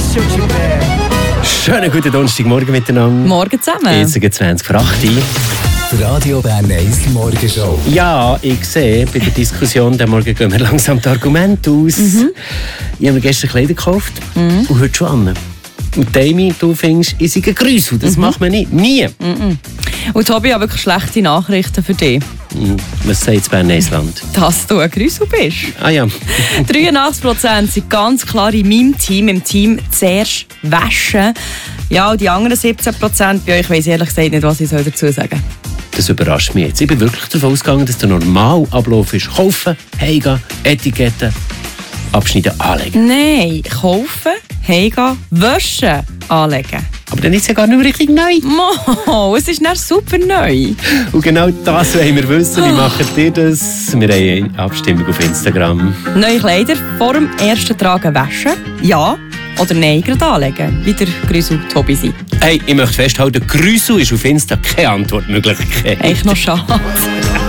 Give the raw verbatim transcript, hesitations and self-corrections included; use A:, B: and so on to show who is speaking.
A: Schönen guten Donnerstagmorgen miteinander.
B: Morgen zusammen.
A: Jetzt sind zwanzig vor acht.
C: Radio Bern eins Morgenshow.
A: Ja, ich sehe, bei der Diskussion der Morgen gehen wir langsam die Argumente aus. Mhm. Ich habe mir gestern Kleider gekauft mhm. und heute schon an. Und Dami, du findest, ich sei ein Grüssel. Das mhm. macht man nicht. Nie.
B: Mhm. Und Tobi, ich habe wirklich schlechte Nachrichten für dich.
A: Mhm. Was sagt das Bern-Eisland?
B: Dass du ein Grüssel bist.
A: Ah ja.
B: dreiundachtzig Prozent sind ganz klar in meinem Team, im Team zuerst waschen. Ja, und die anderen siebzehn Prozent bei euch, ich weiss ehrlich gesagt nicht, was ich dazu sagen soll.
A: Das überrascht mich jetzt. Ich bin wirklich davon ausgegangen, dass der Normalablauf ist. Kaufen, heimgehen, Etiketten, abschneiden, anlegen.
B: Nein, kaufen, heimgehen, waschen, anlegen.
A: Aber dann ist es ja gar nicht mehr richtig neu.
B: Mo, es ist nicht super neu.
A: Und genau das wollen wir wissen. Wie macht ihr das? Wir haben eine Abstimmung auf Instagram.
B: Neue Kleider vor dem ersten Tragen waschen? Ja. Oder nein, gerade anlegen, wie der Grüssel Tobi sein.
A: Hey, ich möchte festhalten, Grüssel ist auf Insta keine Antwortmöglichkeit.
B: Echt noch schade.